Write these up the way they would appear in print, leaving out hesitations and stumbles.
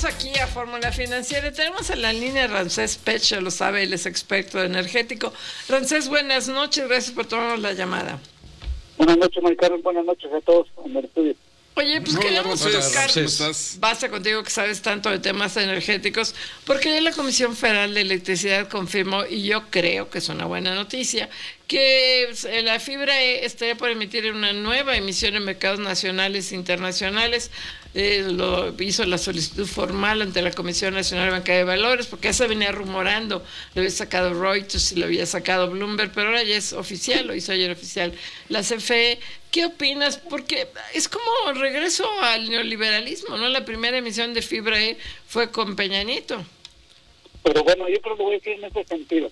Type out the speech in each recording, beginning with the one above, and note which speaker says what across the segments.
Speaker 1: regreso aquí a Fórmula Financiera. Tenemos en la línea a Ramsés Pech, lo sabe, él es experto energético. Ramsés, buenas noches, gracias por tomarnos la llamada.
Speaker 2: Buenas noches, Maricarmen, buenas noches a todos en el estudio.
Speaker 1: Oye, pues queremos buscar, basta contigo que sabes tanto de temas energéticos, porque ya la Comisión Federal de Electricidad confirmó, y yo creo que es una buena noticia, que la fibra estaría por emitir una nueva emisión en mercados nacionales e internacionales. Lo hizo la solicitud formal ante la Comisión Nacional de Banca de Valores, porque ya se venía rumorando, lo había sacado Reuters y lo había sacado Bloomberg, pero ahora ya es oficial, lo hizo ayer oficial la CFE. ¿Qué opinas? Porque es como regreso al neoliberalismo, ¿no? La primera emisión de fibra fue con Peña Nieto.
Speaker 2: Pero bueno, yo creo que voy a decir en ese sentido.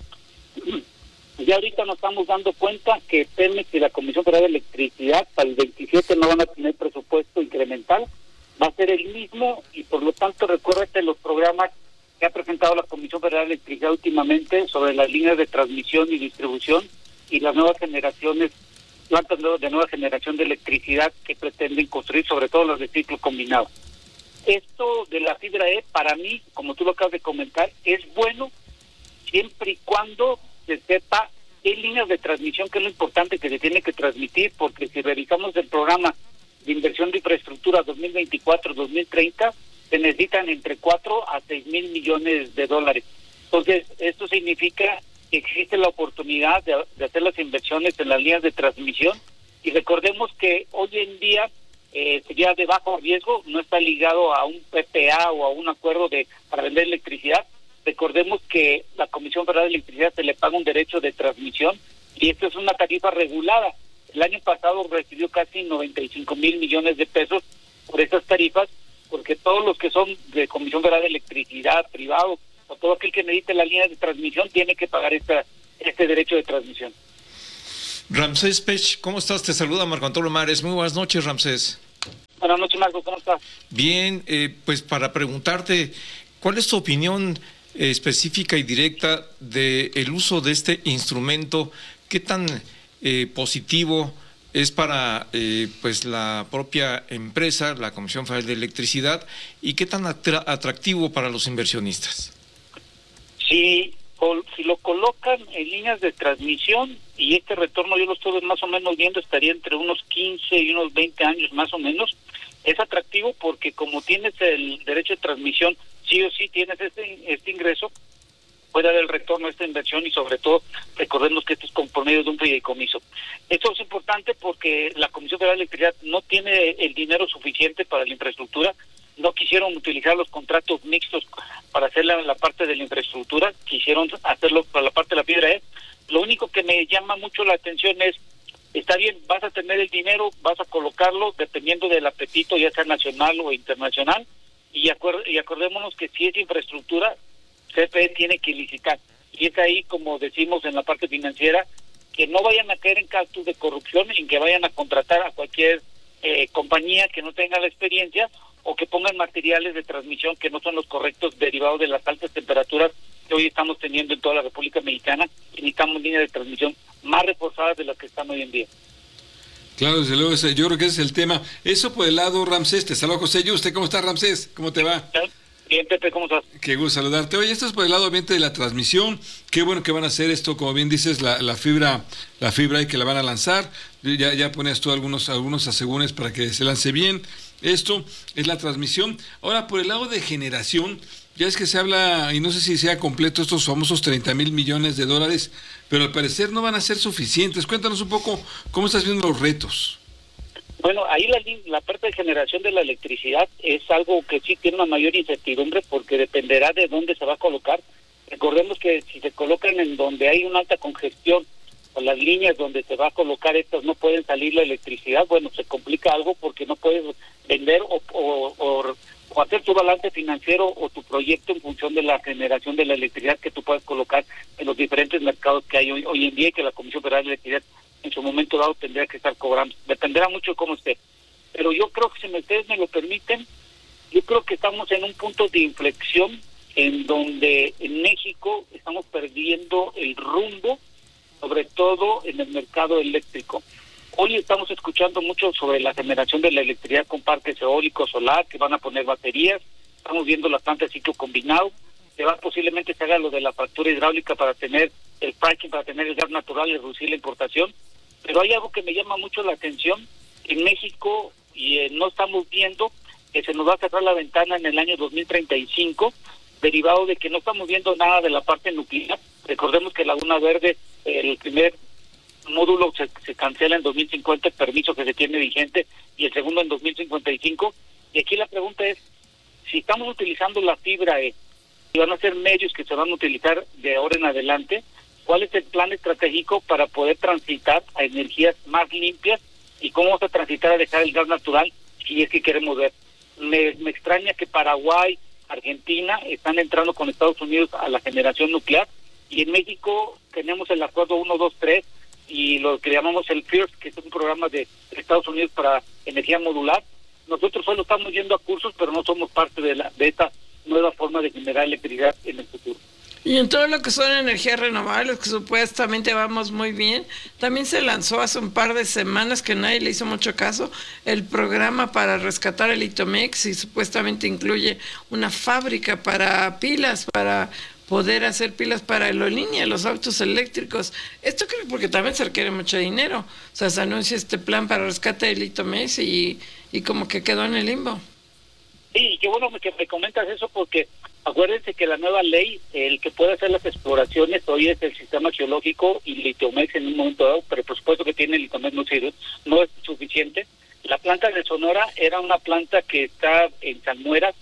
Speaker 2: Ya ahorita nos estamos dando cuenta que Pemex y la Comisión Federal de Electricidad para el 27 no van a tener presupuesto incremental, va a ser el mismo, y por lo tanto recuérdate los programas que ha presentado la Comisión Federal de Electricidad últimamente sobre las líneas de transmisión y distribución y las nuevas generaciones, plantas de nueva generación de electricidad que pretenden construir, sobre todo las de ciclo combinado. Esto de la fibra para mí, como tú lo acabas de comentar, es bueno siempre y cuando se sepa qué líneas de transmisión, que es lo importante que se tiene que transmitir, porque si revisamos el programa de inversión de infraestructura 2024-2030, se necesitan entre 4 a 6 mil millones de dólares. Entonces, esto significa que existe la oportunidad de hacer las inversiones en las líneas de transmisión, y recordemos que hoy en día sería de bajo riesgo, no está ligado a un PPA o a un acuerdo para vender electricidad. Recordemos que la Comisión Federal de Electricidad se le paga un derecho de transmisión, y esto es una tarifa regulada. El año pasado recibió casi 95 mil millones de pesos por estas tarifas, porque todos los que son de Comisión Federal de Electricidad, privados, o todo aquel que necesite la línea de transmisión tiene que pagar este derecho de transmisión.
Speaker 3: Ramsés Pech, ¿cómo estás? Te saluda Marco Antonio Mares. Muy buenas noches, Ramsés.
Speaker 2: Buenas noches, Marco, ¿cómo estás?
Speaker 3: Bien, pues para preguntarte, ¿cuál es tu opinión específica y directa del uso de este instrumento? ¿Qué tan positivo es para pues la propia empresa, la Comisión Federal de Electricidad, y qué tan atractivo para los inversionistas?
Speaker 2: Si lo colocan en líneas de transmisión, y este retorno yo lo estoy más o menos viendo, estaría entre unos 15 y unos 20 años más o menos, es atractivo porque como tienes el derecho de transmisión, sí o sí tienes este ingreso, puede haber el retorno a esta inversión, y sobre todo recordemos que esto es por medio de un fideicomiso. Esto es importante porque la Comisión Federal de Electricidad no tiene el dinero suficiente para la infraestructura, no quisieron utilizar los contratos mixtos para hacer la parte de la infraestructura, quisieron hacerlo para la parte de la fibra. Lo único que me llama mucho la atención es, está bien, vas a tener el dinero, vas a colocarlo dependiendo del apetito, ya sea nacional o internacional, y acordémonos que si es infraestructura, CFE tiene que licitar, y es ahí, como decimos en la parte financiera, que no vayan a caer en casos de corrupción, en que vayan a contratar a cualquier compañía que no tenga la experiencia, o que pongan materiales de transmisión que no son los correctos, derivados de las altas temperaturas que hoy estamos teniendo en toda la República Mexicana, y necesitamos líneas de transmisión más reforzadas de las que están hoy en día.
Speaker 4: Claro, desde luego, yo creo que ese es el tema. Eso por el lado, Ramsés. Te saludo, José Yuste. ¿Cómo estás, Ramsés? ¿Cómo te va?
Speaker 2: Bien, Pepe, ¿cómo estás?
Speaker 4: Qué gusto saludarte. Oye, esto es por el lado obviamente de la transmisión. Qué bueno que van a hacer esto, como bien dices, la fibra ahí que la van a lanzar. Ya pones tú algunos asegúnes para que se lance bien. Esto es la transmisión. Ahora, por el lado de generación, ya es que se habla, y no sé si sea completo, estos famosos 30 mil millones de dólares, pero al parecer no van a ser suficientes. Cuéntanos un poco cómo estás viendo los retos.
Speaker 2: Bueno, ahí la parte de generación de la electricidad es algo que sí tiene una mayor incertidumbre, porque dependerá de dónde se va a colocar. Recordemos que si se colocan en donde hay una alta congestión, o las líneas donde se va a colocar estas no pueden salir la electricidad, bueno, se complica algo porque no puedes vender o hacer tu balance financiero o tu proyecto en función de la generación de la electricidad que tú puedes colocar en los diferentes mercados que hay hoy en día, y que la Comisión Federal de Electricidad en su momento dado tendría que estar cobrando. Dependerá mucho de cómo esté. Pero yo creo que, si ustedes me lo permiten, yo creo que estamos en un punto de inflexión en donde en México estamos perdiendo el rumbo, sobre todo en el mercado eléctrico. Hoy estamos escuchando mucho sobre la generación de la electricidad con parques eólicos, solar, que van a poner baterías, estamos viendo la planta de ciclo combinado, posiblemente se haga lo de la fractura hidráulica para tener el fracking, para tener el gas natural y reducir la importación. Pero hay algo que me llama mucho la atención. En México no estamos viendo que se nos va a cerrar la ventana en el año 2035, derivado de que no estamos viendo nada de la parte nuclear. Recordemos que Laguna Verde, el primer módulo se cancela en 2050, el permiso que se tiene vigente, y el segundo en 2055. Y aquí la pregunta es, si estamos utilizando la fibra y van a ser medios que se van a utilizar de ahora en adelante, ¿cuál es el plan estratégico para poder transitar a energías más limpias y cómo vamos a transitar a dejar el gas natural si es que queremos ver? Me extraña que Paraguay, Argentina están entrando con Estados Unidos a la generación nuclear, y en México tenemos el acuerdo 123 y lo que llamamos el FIRST, que es un programa de Estados Unidos para energía modular. Nosotros solo estamos yendo a cursos, pero no somos parte de esta nueva forma de generar electricidad en el futuro.
Speaker 1: Y en todo lo que son energías renovables, que supuestamente vamos muy bien, también se lanzó hace un par de semanas, que nadie le hizo mucho caso, el programa para rescatar el Itomex, y supuestamente incluye una fábrica para pilas, para poder hacer pilas para aerolínea, los autos eléctricos. Esto creo porque también se requiere mucho dinero. O sea, se anuncia este plan para rescate del Itomex y como que quedó en el limbo.
Speaker 2: Sí, qué bueno que me comentas eso, porque acuérdense que la nueva ley, el que puede hacer las exploraciones hoy es el sistema geológico y el Itomex en un momento dado, pero por supuesto que tiene el Itomex no es suficiente. La planta de Sonora era una planta que está en salmueras,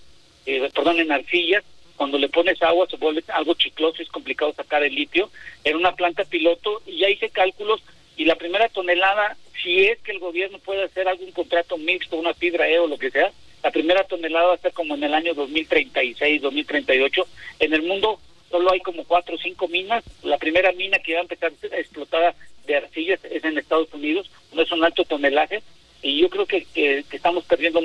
Speaker 2: en arcillas. Cuando le pones agua se vuelve algo chicloso y es complicado sacar el litio. Era una planta piloto y ya hice cálculos, y la primera tonelada, si es que el gobierno puede hacer algún contrato mixto, una fibra o lo que sea, la primera tonelada va a ser como en el año 2036, 2038. En el mundo solo hay como 4 o 5 minas. La primera mina que va a empezar a ser explotada de arcillas es en Estados Unidos, no es un alto tonelaje, y yo creo que estamos perdiendo